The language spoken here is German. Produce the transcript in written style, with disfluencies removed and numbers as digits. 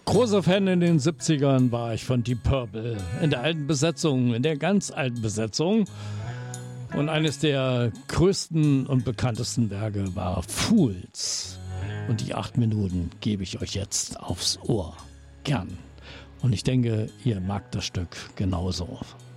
Großer Fan in den 70ern war ich von Deep Purple. In der alten Besetzung, in der ganz alten Besetzung. Und eines der größten und bekanntesten Werke war Fools. Und die 8 Minuten gebe ich euch jetzt aufs Ohr. Gern. Und ich denke, ihr mag das Stück genauso.